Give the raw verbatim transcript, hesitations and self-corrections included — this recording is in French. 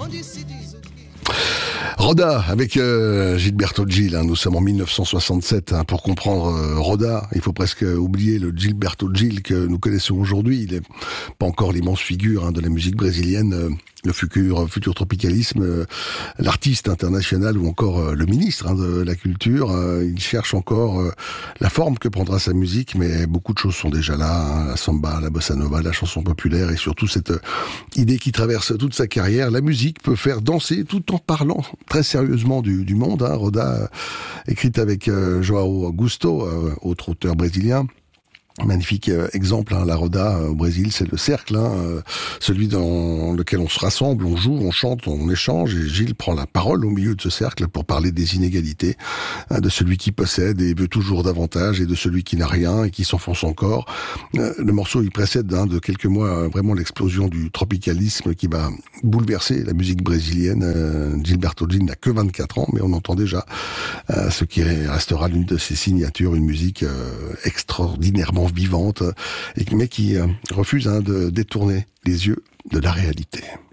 Roda avec euh, Gilberto Gil, hein, nous sommes en mille neuf cent soixante-sept, hein, pour comprendre euh, Roda, il faut presque oublier le Gilberto Gil que nous connaissons aujourd'hui, il n'est pas encore l'immense figure hein, de la musique brésilienne, euh, le futur, futur tropicalisme, euh, l'artiste international ou encore euh, le ministre hein, de la culture, euh, il cherche encore euh, la forme que prendra sa musique, mais beaucoup de choses sont déjà là, hein, la samba, la bossa nova, la chanson populaire et surtout cette euh, idée qui traverse toute sa carrière, la musique peut faire danser tout en parlant très sérieusement du, du monde, hein. Roda, euh, écrite avec euh, João Augusto, euh, autre auteur brésilien. Magnifique euh, exemple, hein, la Roda euh, au Brésil, c'est le cercle, hein, euh, celui dans lequel on se rassemble, on joue, on chante, on échange, et Gilles prend la parole au milieu de ce cercle pour parler des inégalités, hein, de celui qui possède et veut toujours davantage, et de celui qui n'a rien et qui s'enfonce encore. Euh, le morceau, il précède hein, de quelques mois euh, vraiment l'explosion du tropicalisme qui va bouleverser la musique brésilienne. Euh, Gilberto Gil n'a que vingt-quatre ans, mais on entend déjà euh, ce qui restera l'une de ses signatures, une musique euh, extraordinairement vivante, mais qui euh, refuse hein, de détourner les yeux de la réalité.